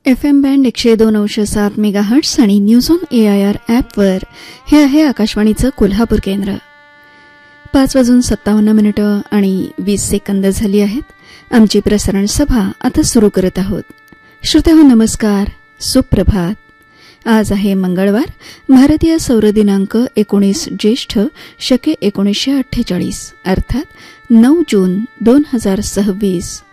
FM band 102.7 megahertz आणि news on AIR ॲपवर हे आहे आकाशवाणीचं कोल्हापूर केंद्र. 5:57 आणि 20 सेकंद झाली आहेत. आमची प्रसारण सभा आता सुरू करत आहोत. श्रोत्याहो नमस्कार, सुप्रभात. आज आहे मंगळवार, भारतीय सौर दिनांक 19 ज्येष्ठ शके 1948 अर्थात 9 जून 2026.